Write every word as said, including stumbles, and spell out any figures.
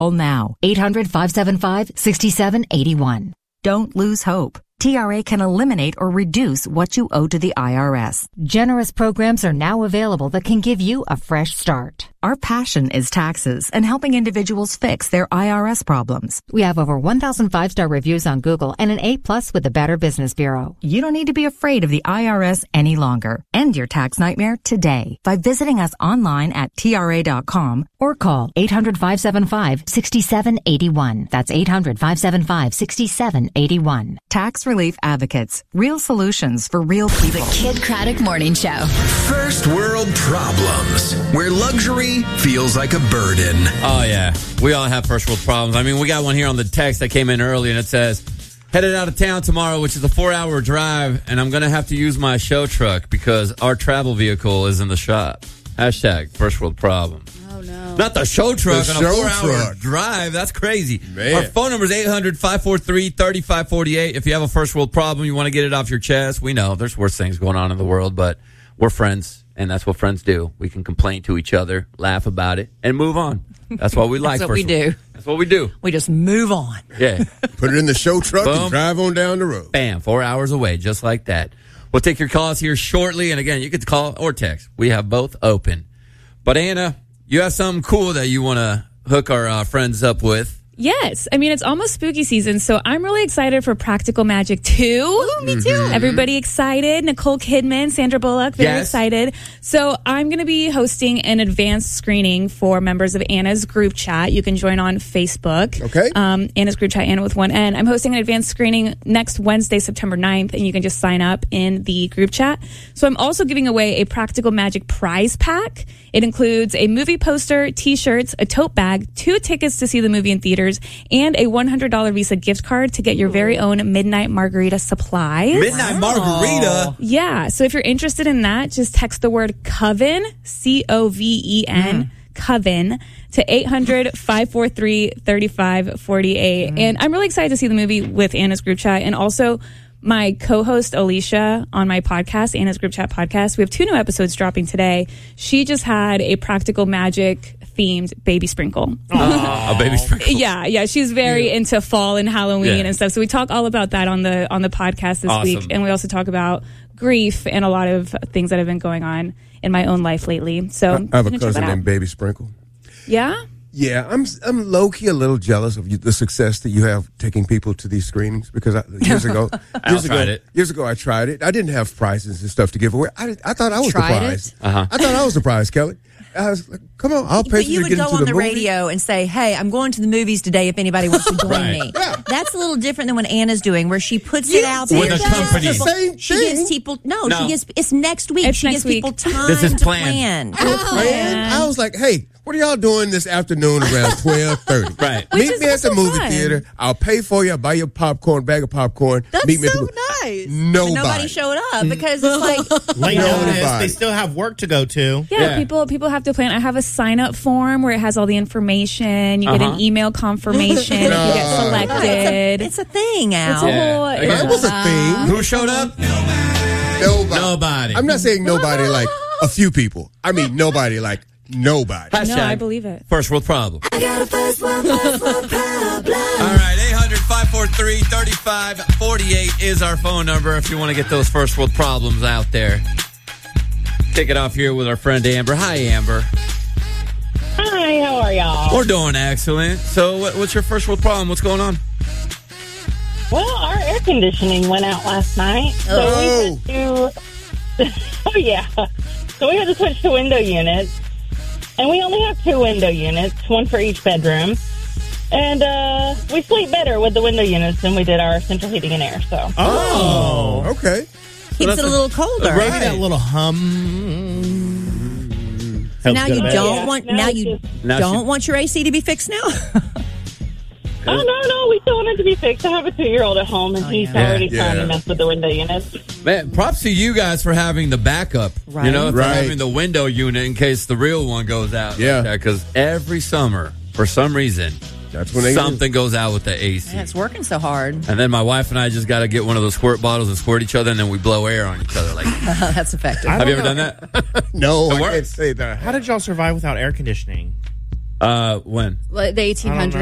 Call now. eight hundred, five seven five, six seven eight one. Don't lose hope. T R A can eliminate or reduce what you owe to the I R S. Generous programs are now available that can give you a fresh start. Our passion is taxes and helping individuals fix their I R S problems. We have over one thousand five-star reviews on Google and an A plus with the Better Business Bureau. You don't need to be afraid of the I R S any longer. End your tax nightmare today by visiting us online at T R A dot com or call eight hundred, five seven five, six seven eight one. That's eight hundred, five seven five, six seven eight one. Tax Relief Advocates. Real solutions for real people. The Kid Craddock Morning Show. First world problems, where luxury feels like a burden. Oh, yeah. We all have first world problems. I mean, we got one here on the text that came in early, and it says, headed out of town tomorrow, which is a four-hour drive, and I'm going to have to use my show truck because our travel vehicle is in the shop. Hashtag first world problem. Oh, no. Not the show truck The on a show four-hour truck. drive. That's crazy. Man. Our phone number is eight hundred, five four three, three five four eight. If you have a first world problem, you want to get it off your chest, we know there's worse things going on in the world, but we're friends, and that's what friends do. We can complain to each other, laugh about it, and move on. That's what we like. That's what we first do. world. That's what we do. We just move on. Yeah. Put it in the show truck Boom. and drive on down the road. Bam, four hours away, just like that. We'll take your calls here shortly, and again, you can call or text. We have both open. But Anna, you have something cool that you want to hook our uh, friends up with. Yes. I mean, it's almost spooky season, so I'm really excited for Practical Magic two. Ooh, me too. Mm-hmm. Everybody excited. Nicole Kidman, Sandra Bullock, very Yes. excited. So I'm going to be hosting an advanced screening for members of Anna's group chat. You can join on Facebook. Okay. Um, Anna's group chat, Anna with one N. I'm hosting an advanced screening next Wednesday, September ninth, and you can just sign up in the group chat. So I'm also giving away a Practical Magic prize pack. It includes a movie poster, t-shirts, a tote bag, two tickets to see the movie in theaters, and a one hundred dollars Visa gift card to get your very own Midnight Margarita supplies. Midnight Margarita. Yeah. So if you're interested in that, just text the word Coven, C O V E N, Coven, to eight hundred, five four three, three five four eight. And I'm really excited to see the movie with Anna's group chat. And also my co-host Alicia on my podcast, Anna's Group Chat podcast. We have two new episodes dropping today. She just had a Practical Magic themed baby sprinkle. A baby sprinkle. Yeah, yeah, she's very Yeah. into fall and Halloween Yeah. and stuff. So we talk all about that on the on the podcast this Awesome. week, and we also talk about grief and a lot of things that have been going on in my own life lately. So I have a you can check cousin that out. named Baby Sprinkle. Yeah. Yeah, I'm I'm low key a little jealous of you, the success that you have taking people to these screenings because I, years ago, years ago, tried it. years ago I tried it. I didn't have prizes and stuff to give away. I, I thought I was Tried the it? prize. Uh-huh. I thought I was the prize, Kelly. I was like, come on, I'll pay But for you you to would get go into on the, the movie. radio and say, hey, I'm going to the movies today if anybody wants to join Right. me. Yeah. That's a little different than what Anna's doing, where she puts it out there. With a She gives company. people- It's the same She thing. gives people, no, No. she gives, it's next week. It's she next gives week. people time This is to planned. plan. Man, I was like, hey, what are y'all doing this afternoon around twelve thirty? Right. Which Meet is me at the also movie fun. theater. I'll pay for you. I'll buy you a popcorn, bag of popcorn. That's Meet me at so the- nice. Nobody. But nobody showed up because it's like, Late Nobody. notice. They still have work to go to. Yeah, Yeah. people people have to plan. I have a sign up form where it has all the information. You get Uh-huh. an email confirmation if you get No. selected. it's a thing, Al. It's a Yeah. whole. Okay. That was a thing. Who showed up? Nobody. Nobody. I'm not saying nobody like a few people. I mean nobody like nobody. Hashtag No, I believe it. First world problem. I got a first world, first world problem. All right, eight hundred, five four three, three five four eight is our phone number if you want to get those first world problems out there. Kick it off here with our friend Amber. Hi, Amber. Hi, how are y'all? We're doing excellent. So what, what's your first world problem? What's going on? Well, our air conditioning went out last night. So Oh. we had to, oh yeah. So we had to switch to window units. And we only have two window units, one for each bedroom. And uh, we sleep better with the window units than we did our central heating and air. So Oh. Okay. Keeps it a little colder. Maybe that little hum. So now Helps you get a don't Yeah, want now now it's you just- Now don't she- want your A C to be fixed now. Oh, no, no, we still want it to be fixed. I have a two-year-old at home, and he's yeah. already Yeah. trying to mess with the window units. Man, props to you guys for having the backup. You Right. know, for Right. having the window unit in case the real one goes out. Yeah. Because every summer, for some reason, That's when they something goes out with the A C. Yeah, it's working so hard. And then my wife and I just got to get one of those squirt bottles and squirt each other, and then we blow air on each other. Like, That's effective. I have you don't ever know. done that? No, It I works. can't say that. How did y'all survive without air conditioning? Uh, when? Like the eighteen hundreds.